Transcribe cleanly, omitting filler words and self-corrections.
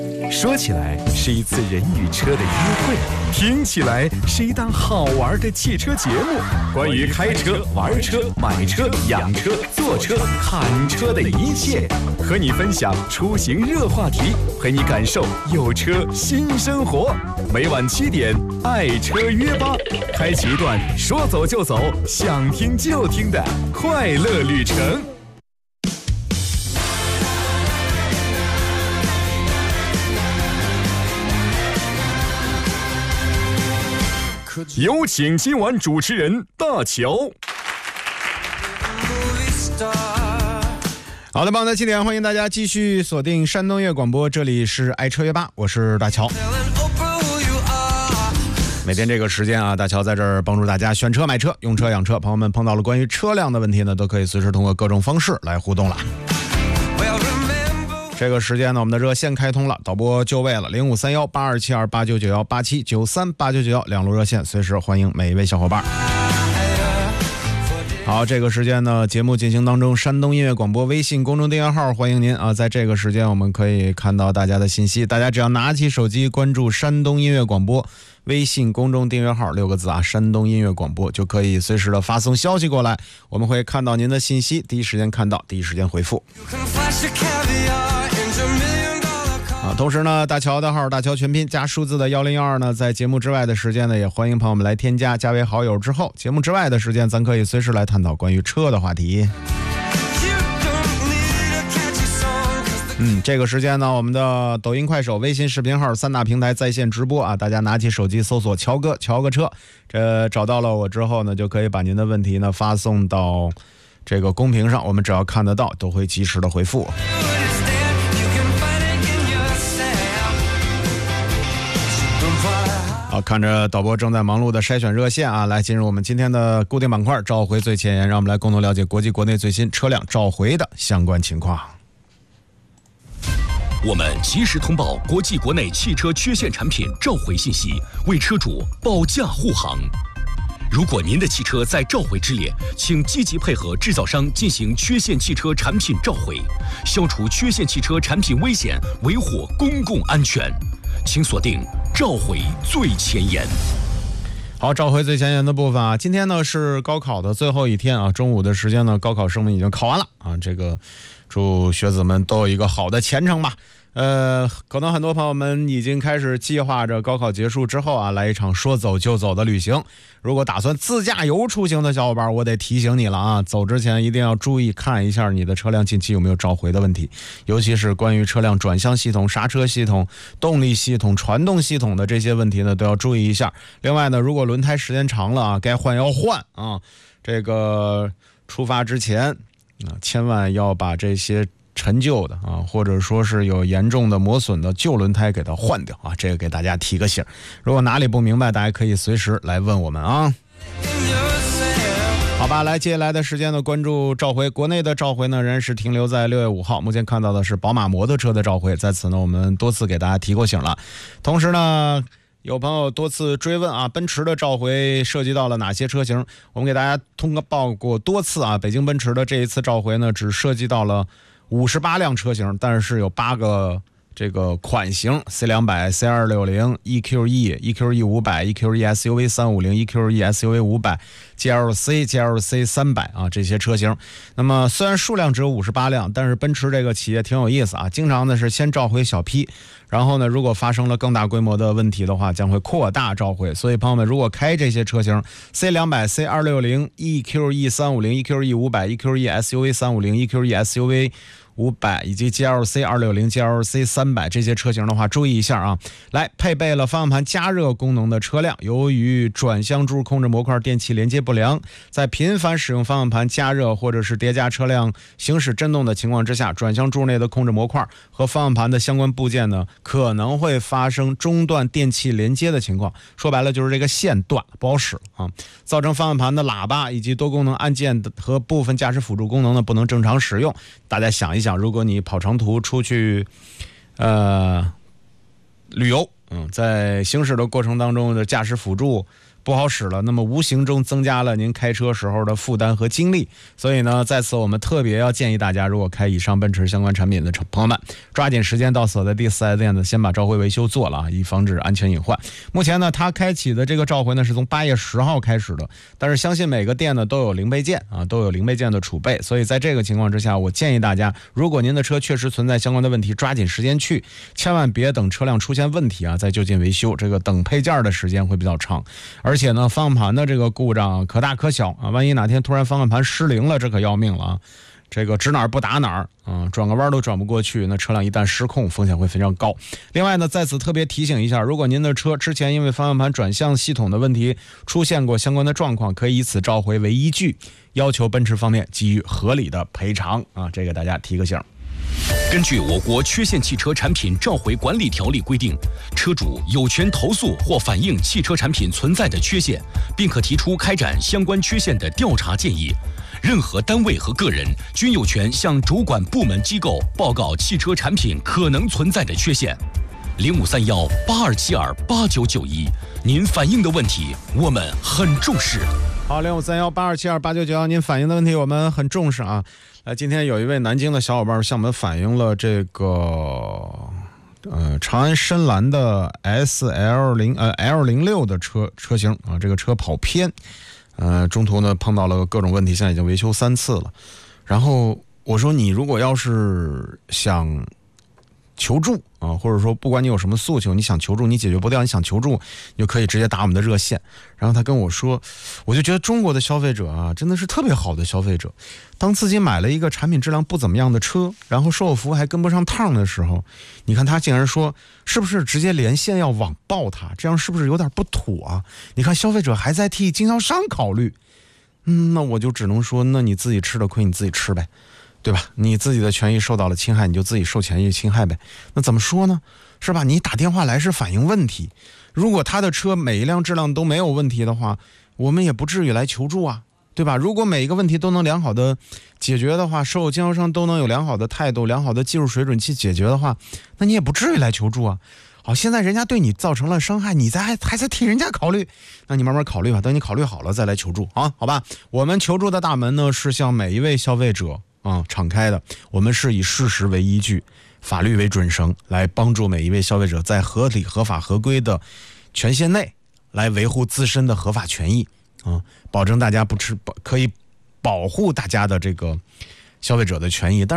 说起来是一次人与车的约会，听起来是一档好玩的汽车节目。关于开车、玩车、买车、养车、坐车、看车的一切，和你分享出行热话题，陪你感受有车新生活。每晚7点，爱车约吧，开启一段说走就走、想听就听的快乐旅程。有请今晚主持人大乔。 好的，棒的7点，欢迎大家继续锁定山东乐广播，这里是爱车约吧，我是大乔。每天这个时间啊，大乔在这儿帮助大家选车、买车、用车、养车。朋友们碰到了关于车辆的问题呢，都可以随时通过各种方式来互动了。这个时间呢，我们的热线开通了，导播就位了，0531-8272-8991-8793-8991两路热线，随时欢迎每一位小伙伴。好，这个时间呢，节目进行当中，山东音乐广播微信公众订阅号欢迎您啊！在这个时间，我们可以看到大家的信息，大家只要拿起手机关注山东音乐广播微信公众订阅号6个字啊，山东音乐广播，就可以随时的发送消息过来，我们会看到您的信息，第一时间看到，第一时间回复。同时呢，大乔的号大乔全拼加数字的1012呢，在节目之外的时间呢，也欢迎朋友们来添加，加为好友之后，节目之外的时间咱可以随时来探讨关于车的话题。这个时间呢，我们的抖音、快手、微信视频号3大平台在线直播啊，大家拿起手机搜索乔哥乔个车，这找到了我之后呢，就可以把您的问题呢发送到这个公屏上，我们只要看得到都会及时的回复。好，看着导播正在忙碌的筛选热线啊，来进入我们今天的固定板块召回最前沿，让我们来共同了解国际国内最新车辆召回的相关情况。 我们及时通报国际国内汽车缺陷产品召回信息，为车主保驾护航。如果您的汽车在召回之列，请积极配合制造商进行缺陷汽车产品召回，消除缺陷汽车产品危险，维护公共安全。请锁定召回最前沿。 好，召回最前沿的部分啊，今天呢是高考的最后一天啊，中午的时间呢，高考生们已经考完了啊，这个祝学子们都有一个好的前程吧。可能很多朋友们已经开始计划着高考结束之后啊，来一场说走就走的旅行。如果打算自驾游出行的小伙伴，我得提醒你了啊，走之前一定要注意看一下你的车辆近期有没有召回的问题，尤其是关于车辆转向系统、刹车系统、动力系统、传动系统的这些问题呢，都要注意一下。另外呢，如果轮胎时间长了啊，该换要换啊，这个出发之前啊，千万要把这些陈旧的啊，或者说是有严重的磨损的旧轮胎给它换掉啊，这个给大家提个醒。如果哪里不明白，大家可以随时来问我们啊。好吧，来接下来的时间呢，关注召回。国内的召回呢，仍然是停留在6月5号。目前看到的是宝马摩托车的召回，在此呢，我们多次给大家提过醒了。同时呢，有朋友多次追问啊，奔驰的召回涉及到了哪些车型？我们给大家通报过多次啊，北京奔驰的这一次召回呢，只涉及到了58辆车型，但是有8个这个款型 C200、C260、EQE、EQE 500、EQE SUV 350、EQE SUV 500、GLC、GLC 300啊，这些车型。那么虽然数量只有58辆，但是奔驰这个企业挺有意思啊，经常呢是先召回小批，然后呢如果发生了更大规模的问题的话，将会扩大召回。所以朋友们如果开这些车型 C200、C260、EQE 350、EQE 500、EQE SUV 350、EQE SUV500以及 GLC 260、GLC 300这些车型的话，注意一下啊！来，配备了方向盘加热功能的车辆，由于转向柱控制模块电气连接不良，在频繁使用方向盘加热或者是叠加车辆行驶震动的情况之下，转向柱内的控制模块和方向盘的相关部件呢，可能会发生中断电气连接的情况。说白了就是这个线断不好使啊，造成方向盘的喇叭以及多功能按键和部分驾驶辅助功能呢不能正常使用。大家想一想，如果你跑长途出去旅游，在行驶的过程当中的驾驶辅助不好使了，那么无形中增加了您开车时候的负担和精力。所以呢，在此我们特别要建议大家，如果开以上奔驰相关产品的朋友们，抓紧时间到所在地4S店呢，先把召回维修做了啊，以防止安全隐患。目前呢，它开启的这个召回呢是从8月10号开始的，但是相信每个店呢都有零配件啊，都有零配件的储备，所以在这个情况之下，我建议大家，如果您的车确实存在相关的问题，抓紧时间去，千万别等车辆出现问题啊再就近维修，这个等配件的时间会比较长。而且呢，方向盘的这个故障可大可小啊，万一哪天突然方向盘失灵了，这可要命了啊！这个指哪儿不打哪儿啊，转个弯都转不过去，那车辆一旦失控，风险会非常高。另外呢，在此特别提醒一下，如果您的车之前因为方向盘转向系统的问题出现过相关的状况，可以以此召回为依据，要求奔驰方面给予合理的赔偿啊，这个大家提个醒。 根据我国缺陷汽车产品召回管理条例规定，车主有权投诉或反映汽车产品存在的缺陷，并可提出开展相关缺陷的调查建议。任何单位和个人均有权向主管部门机构报告汽车产品可能存在的缺陷。053182728991，您反映的问题我们很重视。 好，053182728991，您反映的问题我们很重视啊。今天有一位南京的小伙伴向我们反映了这个长安深蓝的 L06 的车型啊，这个车跑偏，中途呢碰到了各种问题，现在已经维修3次了。然后我说，你如果要是想求助啊，或者说不管你有什么诉求，你想求助，你解决不掉，你想求助，你就可以直接打我们的热线。然后他跟我说，我就觉得中国的消费者啊，真的是特别好的消费者。当自己买了一个产品质量不怎么样的车，然后售后服务还跟不上趟的时候，你看他竟然说，是不是直接连线要网暴他？这样是不是有点不妥啊？你看消费者还在替经销商考虑，那我就只能说，那你自己吃的亏你自己吃呗。对吧？你自己的权益受到了侵害，你就自己受权益侵害呗。那怎么说呢？是吧？你打电话来是反映问题，如果他的车每一辆质量都没有问题的话，我们也不至于来求助啊，对吧？如果每一个问题都能良好的解决的话，售后经销商都能有良好的态度、良好的技术水准去解决的话，那你也不至于来求助啊。好，现在人家对你造成了伤害，你还在替人家考虑，那你慢慢考虑吧，等你考虑好了再来求助啊，好吧？我们求助的大门呢是向每一位消费者敞开的，我们是以事实为依据，法律为准绳，来帮助每一位消费者在合理、合法、合规的权限内来维护自身的合法权益保证大家可以保护大家的这个消费者的权益。